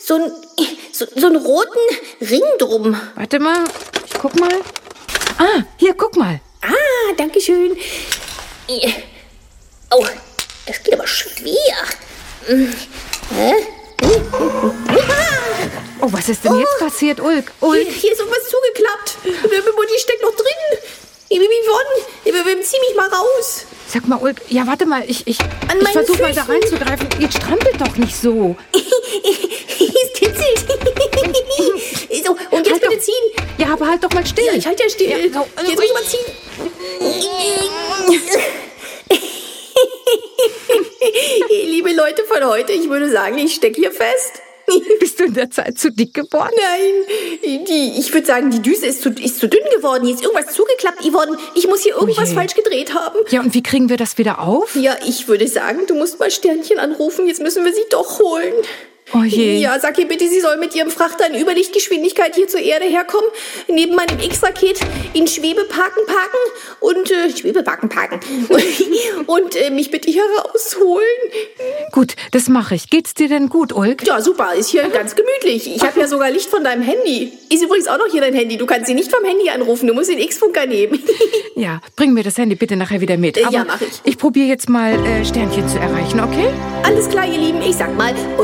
so einen roten Ring drum. Warte mal, ich guck mal. Ah, hier, guck mal. Ah, danke schön. Oh, das geht aber schwer. Oh, was ist denn jetzt passiert, Ulk? Hier ist irgendwas zugeklappt. Die steckt noch drin. Zieh mich mal raus. Sag mal, Ulk, ja, warte mal, ich versuche mal da reinzugreifen. Jetzt strampelt doch nicht so. Es kitzelt. So, und jetzt halt bitte doch, ziehen. Ja, aber halt doch mal still. Ja, ich halte ja still. Ja, so, jetzt muss ich mal ziehen. Liebe Leute von heute, ich würde sagen, ich stecke hier fest. Bist du in der Zeit zu dick geworden? Nein, ich würde sagen, die Düse ist zu dünn geworden. Hier ist irgendwas zugeklappt, Yvonne. Ich muss hier irgendwas falsch gedreht haben. Ja, und wie kriegen wir das wieder auf? Ja, ich würde sagen, du musst mal Sternchen anrufen. Jetzt müssen wir sie doch holen. Oh je. Ja, sag ihr bitte, sie soll mit ihrem Frachter in Überlichtgeschwindigkeit hier zur Erde herkommen, neben meinem X-Raket in Schwebeparken parken und mich bitte hier rausholen. Gut, das mache ich. Geht's dir denn gut, Ulk? Ja, super, ist hier ganz gemütlich. Ich habe ja sogar Licht von deinem Handy. Ist übrigens auch noch hier dein Handy. Du kannst sie nicht vom Handy anrufen, du musst den X-Funker nehmen. Ja, bring mir das Handy bitte nachher wieder mit. Aber ja, mach ich. Ich probiere jetzt mal Sternchen zu erreichen, okay? Alles klar, ihr Lieben, ich sag mal...